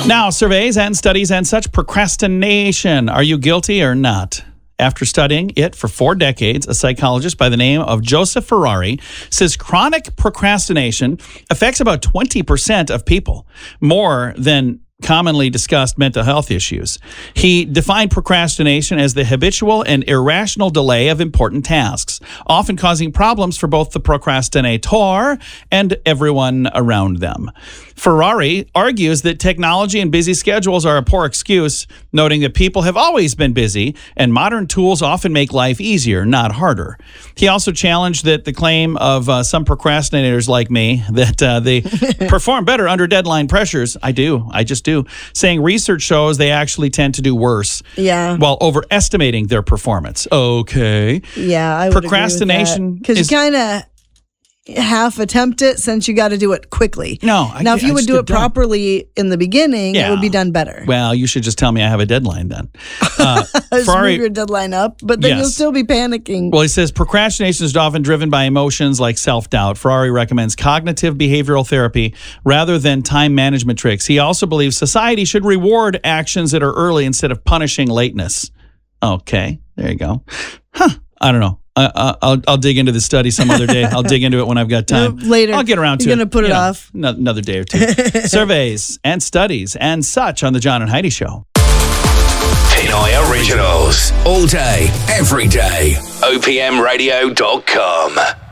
Now, surveys and studies and such. Procrastination. Are you guilty or not? After studying it for 4 decades, a psychologist by the name of Joseph Ferrari says chronic procrastination affects about 20% of people, more than commonly discussed mental health issues. He defined procrastination as the habitual and irrational delay of important tasks, often causing problems for both the procrastinator and everyone around them. Ferrari argues that technology and busy schedules are a poor excuse, noting that people have always been busy and modern tools often make life easier, not harder. He also challenged that the claim of some procrastinators like me that they perform better under deadline pressures. I just do. Saying research shows they actually tend to do worse while overestimating their performance. Okay. Yeah, I would Procrastination because you kind of half attempt it since you got to do it quickly. Now, if you would do it properly in the beginning, it would be done better. Well, you should just tell me I have a deadline then. Move your deadline up, but then you'll still be panicking. Well, he says procrastination is often driven by emotions like self-doubt. Ferrari recommends cognitive behavioral therapy rather than time management tricks. He also believes society should reward actions that are early instead of punishing lateness. Okay, there you go. I don't know. I'll dig into the study some other day. I'll dig into it when I've got time. Later. I'll get around to it. You're going to put it off. Another day or two. Surveys and studies and such on The John and Heidi Show. Pinoy Originals. All day, every day. OPMradio.com.